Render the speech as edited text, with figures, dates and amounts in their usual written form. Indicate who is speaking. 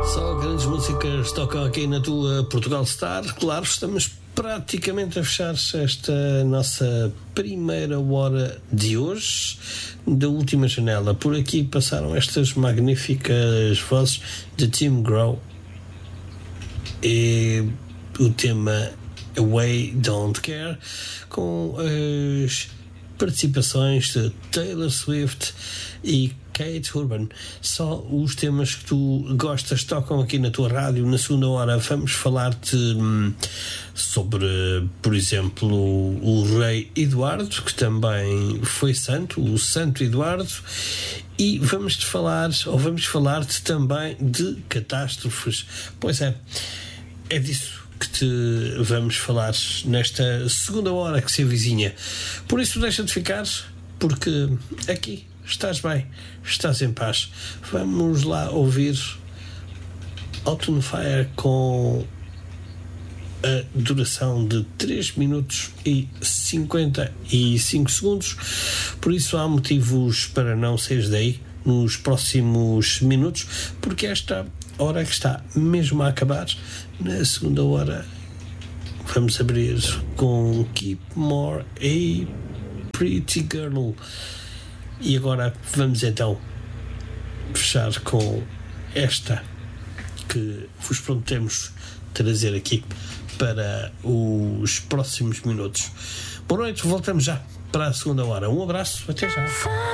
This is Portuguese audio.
Speaker 1: Só grandes músicas tocam aqui na tua Portugal Star. Claro, estamos praticamente a fechar esta nossa primeira hora de hoje, da última janela. Por aqui passaram estas magníficas vozes de Tim Grow e o tema Away Don't Care, com as participações de Taylor Swift e Kate Urban. Só os temas que tu gostas tocam aqui na tua rádio. Na segunda hora vamos falar-te sobre, por exemplo, o rei Eduardo, que também foi santo, o Santo Eduardo, e vamos falar-te também de catástrofes. Pois é disso que te vamos falar nesta segunda hora que se avizinha. Por isso deixa de ficar, porque aqui estás bem, estás em paz. Vamos lá ouvir Out on Fire com a duração de 3 minutos e 55 segundos. Por isso há motivos para não sair daí nos próximos minutos, porque esta hora que está mesmo a acabar, na segunda hora vamos abrir com Keep More a Pretty Girl. E agora vamos então fechar com esta que vos prometemos trazer aqui para os próximos minutos. Boa noite, voltamos já para a segunda hora. Um abraço, até já.